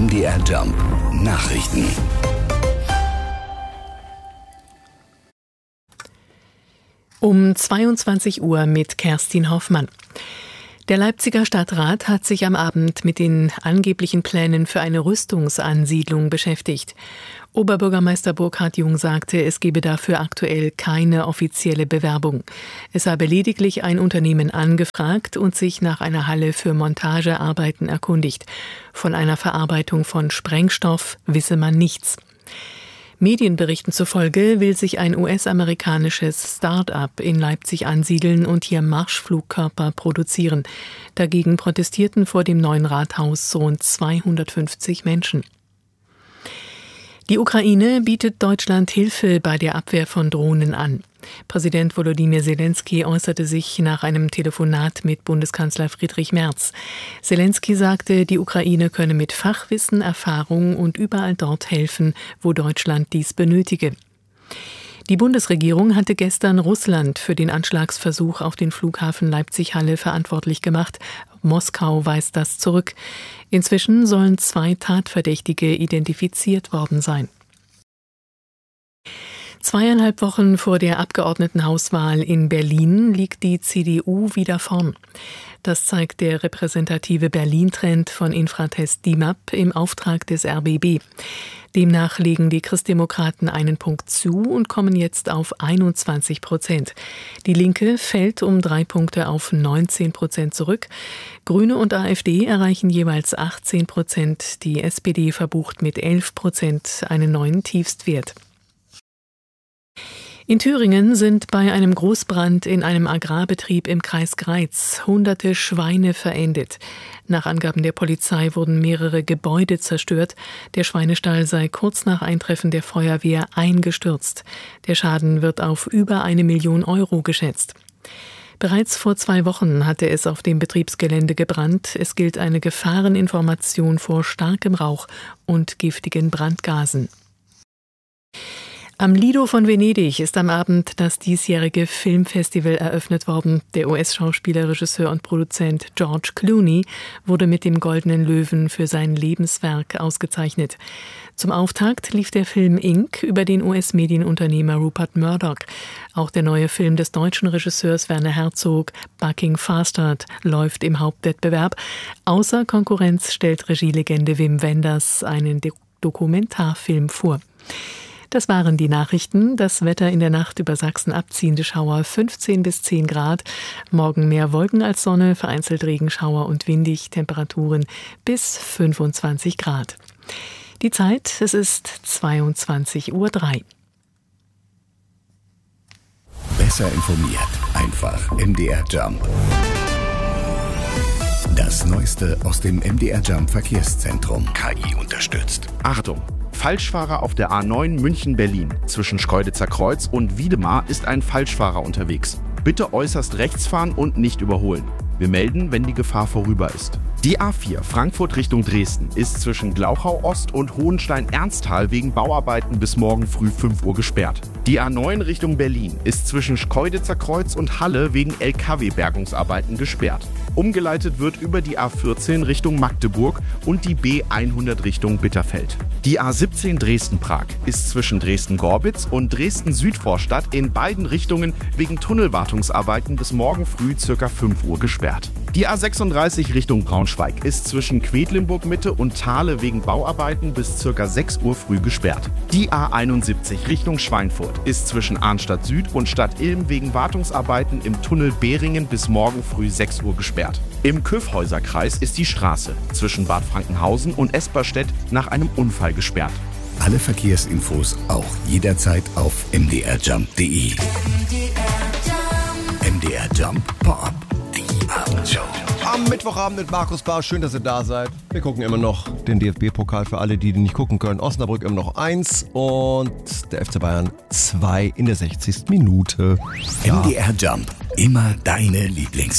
MDR Jump Nachrichten. Um 22 Uhr mit Kerstin Hoffmann. Der Leipziger Stadtrat hat sich am Abend mit den angeblichen Plänen für eine Rüstungsansiedlung beschäftigt. Oberbürgermeister Burkhard Jung sagte, es gebe dafür aktuell keine offizielle Bewerbung. Es habe lediglich ein Unternehmen angefragt und sich nach einer Halle für Montagearbeiten erkundigt. Von einer Verarbeitung von Sprengstoff wisse man nichts. Medienberichten zufolge will sich ein US-amerikanisches Start-up in Leipzig ansiedeln und hier Marschflugkörper produzieren. Dagegen protestierten vor dem neuen Rathaus rund 250 Menschen. Die Ukraine bietet Deutschland Hilfe bei der Abwehr von Drohnen an. Präsident Volodymyr Zelensky äußerte sich nach einem Telefonat mit Bundeskanzler Friedrich Merz. Zelensky sagte, die Ukraine könne mit Fachwissen, Erfahrung und überall dort helfen, wo Deutschland dies benötige. Die Bundesregierung hatte gestern Russland für den Anschlagsversuch auf den Flughafen Leipzig-Halle verantwortlich gemacht. Moskau weist das zurück. Inzwischen sollen 2 Tatverdächtige identifiziert worden sein. 2,5 Wochen vor der Abgeordnetenhauswahl in Berlin liegt die CDU wieder vorn. Das zeigt der repräsentative Berlin-Trend von Infratest DIMAP im Auftrag des RBB. Demnach legen die Christdemokraten einen Punkt zu und kommen jetzt auf 21%. Die Linke fällt um 3 Punkte auf 19% zurück. Grüne und AfD erreichen jeweils 18%. Die SPD verbucht mit 11% einen neuen Tiefstwert. In Thüringen sind bei einem Großbrand in einem Agrarbetrieb im Kreis Greiz hunderte Schweine verendet. Nach Angaben der Polizei wurden mehrere Gebäude zerstört. Der Schweinestall sei kurz nach Eintreffen der Feuerwehr eingestürzt. Der Schaden wird auf über 1 Million Euro geschätzt. Bereits vor 2 Wochen hatte es auf dem Betriebsgelände gebrannt. Es gilt eine Gefahreninformation vor starkem Rauch und giftigen Brandgasen. Am Lido von Venedig ist am Abend das diesjährige Filmfestival eröffnet worden. Der US-Schauspieler, Regisseur und Produzent George Clooney wurde mit dem Goldenen Löwen für sein Lebenswerk ausgezeichnet. Zum Auftakt lief der Film Inc. über den US-Medienunternehmer Rupert Murdoch. Auch der neue Film des deutschen Regisseurs Werner Herzog, Bucking Fastard, läuft im Hauptwettbewerb. Außer Konkurrenz stellt Regielegende Wim Wenders einen Dokumentarfilm vor. Das waren die Nachrichten. Das Wetter in der Nacht über Sachsen abziehende Schauer 15 bis 10 Grad. Morgen mehr Wolken als Sonne, vereinzelt Regenschauer und windig, Temperaturen bis 25 Grad. Die Zeit, es ist 22:03 Uhr. Besser informiert, einfach MDR Jump. Das Neueste aus dem MDR Jump Verkehrszentrum. KI unterstützt. Achtung! Falschfahrer auf der A9 München-Berlin. Zwischen Schkeuditzer Kreuz und Wiedemar ist ein Falschfahrer unterwegs. Bitte äußerst rechts fahren und nicht überholen. Wir melden, wenn die Gefahr vorüber ist. Die A4 Frankfurt Richtung Dresden ist zwischen Glauchau Ost und Hohenstein-Ernsthal wegen Bauarbeiten bis morgen früh 5 Uhr gesperrt. Die A9 Richtung Berlin ist zwischen Schkeuditzer Kreuz und Halle wegen LKW-Bergungsarbeiten gesperrt. Umgeleitet wird über die A14 Richtung Magdeburg und die B100 Richtung Bitterfeld. Die A17 Dresden-Prag ist zwischen Dresden-Gorbitz und Dresden-Südvorstadt in beiden Richtungen wegen Tunnelwartungsarbeiten bis morgen früh ca. 5 Uhr gesperrt. Die A36 Richtung Braunschweig ist zwischen Quedlinburg-Mitte und Thale wegen Bauarbeiten bis ca. 6 Uhr früh gesperrt. Die A71 Richtung Schweinfurt ist zwischen Arnstadt Süd und Stadt Ilm wegen Wartungsarbeiten im Tunnel Behringen bis morgen früh 6 Uhr gesperrt. Im Kyffhäuserkreis ist die Straße zwischen Bad Frankenhausen und Esperstedt nach einem Unfall gesperrt. Alle Verkehrsinfos auch jederzeit auf mdrjump.de. MDR Jump Pop, die Abendshow. Am Mittwochabend mit Markus Bahr. Schön, dass ihr da seid. Wir gucken immer noch den DFB-Pokal für alle, die nicht gucken können. Osnabrück immer noch 1 und der FC Bayern 2 in der 60. Minute. MDR Jump, immer deine Lieblings